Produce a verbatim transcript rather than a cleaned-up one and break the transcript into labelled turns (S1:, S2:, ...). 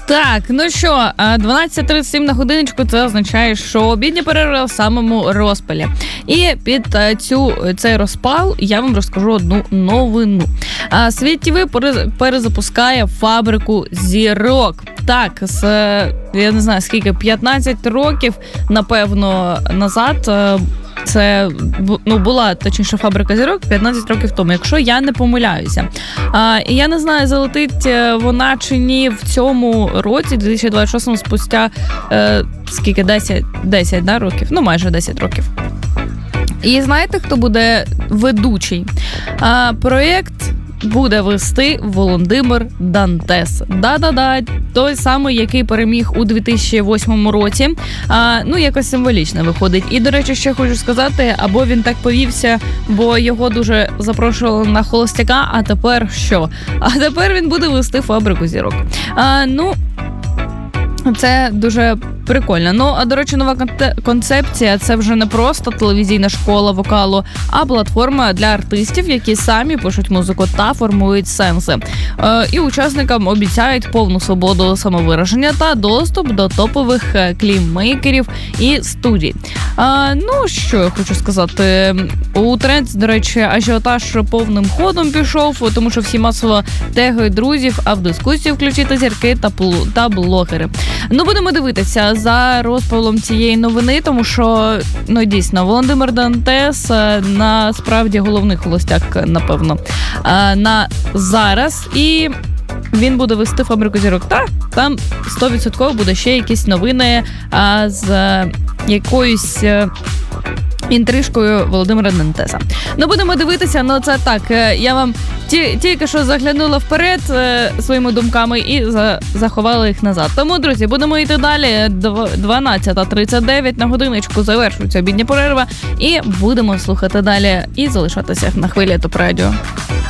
S1: Так, ну що, дванадцята тридцять сім на годиночку, це означає, що обідня перерва в самому розпалі. І під цю, цей розпал я вам розкажу одну новину. Світ ТВ перезапускає фабрику зірок. Так, з, я не знаю скільки, п'ятнадцять років, напевно, назад це, ну, була, точніше, фабрика зірок п'ятнадцять років тому, якщо я не помиляюся. А, і я не знаю, залетить вона чи ні в цьому році, дві тисячі двадцять шостому, спустя е, скільки, десять, десять да, років? Ну, майже десять років. І знаєте, хто буде ведучий? А, проєкт буде вести Володимир Дантес. Да-да-да, той самий, який переміг у дві тисячі восьмому році. А, ну, якось символічно виходить. І, до речі, ще хочу сказати, або він так повівся, бо його дуже запрошували на холостяка, а тепер що? А тепер він буде вести фабрику зірок. А, ну, це дуже прикольно. Ну, а, до речі, нова концепція – це вже не просто телевізійна школа вокалу, а платформа для артистів, які самі пишуть музику та формують сенси. Е, і учасникам обіцяють повну свободу самовираження та доступ до топових кліпмейкерів і студій. Е, ну, що я хочу сказати. У тренді, до речі, ажіотаж повним ходом пішов, тому що всі масово тегають друзів, а в дискусію включити зірки та, та блогери. Ну, будемо дивитися за розпалом цієї новини, тому що, ну, дійсно, Володимир Дантес насправді головний холостяк, напевно, на зараз. І він буде вести фабрику зірок. Та там сто відсотків буде ще якісь новини а, з якоюсь інтрижкою Володимира Дантеса. Ну, будемо дивитися, ну це так, я вам ті, тільки що заглянула вперед е, своїми думками і за, заховала їх назад. Тому, друзі, будемо йти далі. дванадцята тридцять дев'ять на годиночку завершується обідня перерва і будемо слухати далі і залишатися на хвилі Топ Радіо.